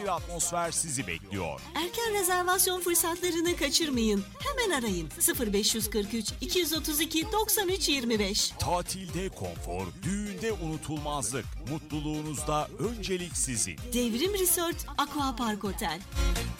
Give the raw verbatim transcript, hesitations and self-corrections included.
bir atmosfer sizi bekliyor. Erken rezervasyon fırsatlarını kaçırmayın. Hemen arayın sıfır beş kırk üç iki otuz iki doksan üç yirmi beş. Tatilde konfor, düğünde unutulmazlık, mutluluğunuzda öncelik sizin. Devrim Resort Aqua Park Otel.